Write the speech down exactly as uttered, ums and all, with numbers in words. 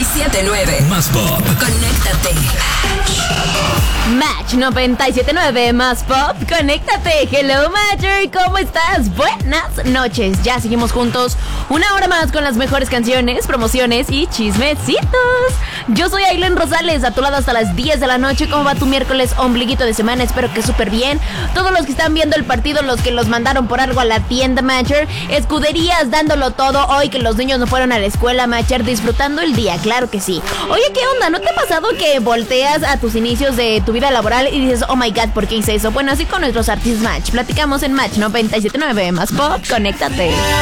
y siete nueve. Más Pop. Conéctate. Match noventa y siete nueve Más Pop, conéctate. Hello Matcher, ¿cómo estás? Buenas noches, ya seguimos juntos una hora más con las mejores canciones, promociones y chismecitos. Yo soy Ailen Rosales, a tu lado hasta las diez de la noche. ¿Cómo va tu miércoles ombliguito de semana? Espero que súper bien. Todos los que están viendo el partido, los que los mandaron por algo a la tienda Matcher, escuderías dándolo todo hoy que los niños no fueron a la escuela Matcher, disfrutando el día, claro que sí. Oye, ¿qué onda? ¿No te ha pasado que volteas a tus inicios de tu vida laboral y dices, oh my god, ¿por qué hice eso? Bueno, así con nuestros artistas Match. Platicamos en Match noventa y siete nueve Más Pop, conéctate.